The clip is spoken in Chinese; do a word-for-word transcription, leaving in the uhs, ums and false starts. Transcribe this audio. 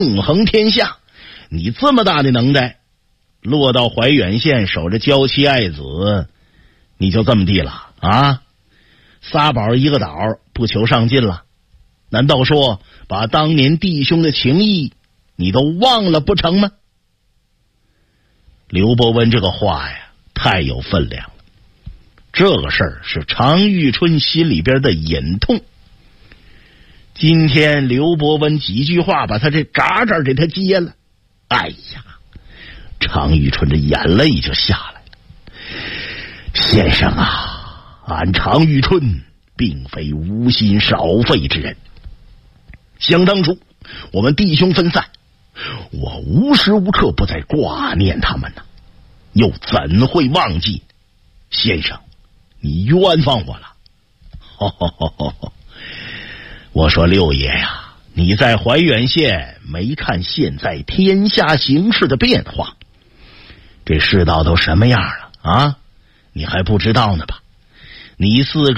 纵横天下，你这么大的能耐，落到怀远县守着娇妻爱子，你就这么地了啊？仨宝一个岛，不求上进了？难道说把当年弟兄的情谊你都忘了不成吗？刘伯温这个话呀，太有分量了。这个事儿是常遇春心里边的隐痛。今天刘伯温几句话把他这渣渣给他揭了，哎呀，常遇春的眼泪就下来了。先生啊，俺常遇春并非无心少废之人。想当初我们弟兄分散，我无时无刻不在挂念他们呢，又怎会忘记？先生，你冤枉我了。ho ho ho ho ho 我说六爷呀，你在怀远县没看现在天下形势的变化，这世道都什么样了啊？你还不知道呢吧？你四个